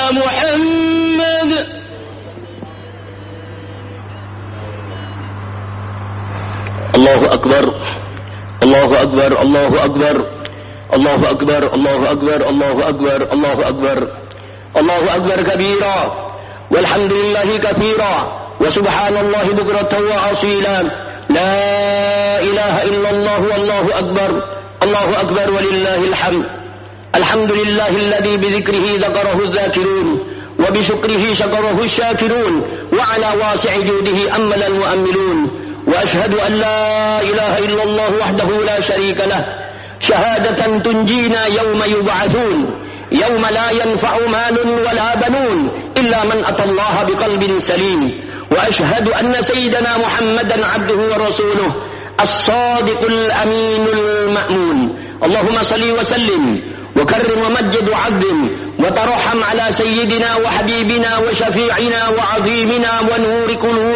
محمد. الله أكبر الله أكبر الله أكبر الله أكبر الله أكبر الله أكبر الله أكبر الله أكبر كبيرا والحمد لله كثيرا وسبحان الله بكرة وأصيلا لا إله إلا الله والله أكبر الله أكبر ولله الحمد. الحمد لله الذي بذكره ذكره الذاكرون وبشكره شكره الشاكرون وعلى واسع جوده أملا وأملون. وأشهد أن لا إله إلا الله وحده لا شريك له شهادة تنجينا يوم يبعثون يوم لا ينفع مال ولا بنون إلا من أتى الله بقلب سليم. وأشهد أن سيدنا محمدا عبده ورسوله الصادق الأمين المأمون. اللهم صل وسلم وكرم ومجد وعظم وترحم على سيدنا وحبيبنا وشفيعنا وعظيمنا ونور قلوبنا